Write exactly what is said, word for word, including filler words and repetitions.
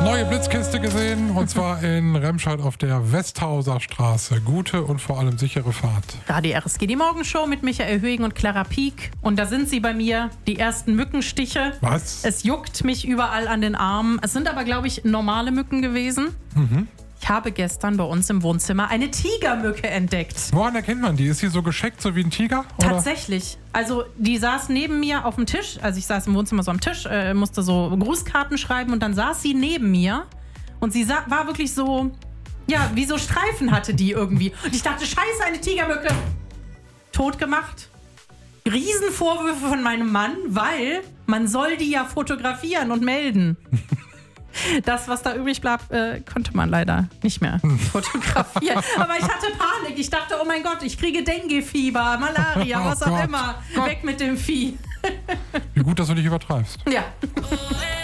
Neue Blitzkiste gesehen, und zwar in Remscheid auf der Westhauser Straße. Gute und vor allem sichere Fahrt. Radio R S G, die Morgenshow mit Michael Höhing und Clara Pieck. Und da sind sie bei mir, die ersten Mückenstiche. Was? Es juckt mich überall an den Armen. Es sind aber, glaube ich, normale Mücken gewesen. Mhm. Ich habe gestern bei uns im Wohnzimmer eine Tigermücke entdeckt. Woran erkennt man die? Ist sie so gescheckt, so wie ein Tiger? Oder? Tatsächlich. Also die saß neben mir auf dem Tisch. Also ich saß im Wohnzimmer so am Tisch, äh, musste so Grußkarten schreiben und dann saß sie neben mir. Und sie sah, war wirklich so, ja, wie so Streifen hatte die irgendwie. Und ich dachte, scheiße, eine Tigermücke. Tot gemacht. Riesenvorwürfe von meinem Mann, weil man soll die ja fotografieren und melden. Das, was da übrig blieb, äh, konnte man leider nicht mehr fotografieren. Aber ich hatte Panik. Ich dachte, oh mein Gott, ich kriege Dengue-Fieber, Malaria, Oh was auch Gott, immer. Gott. Weg mit dem Vieh. Wie gut, dass du dich übertreibst. Ja.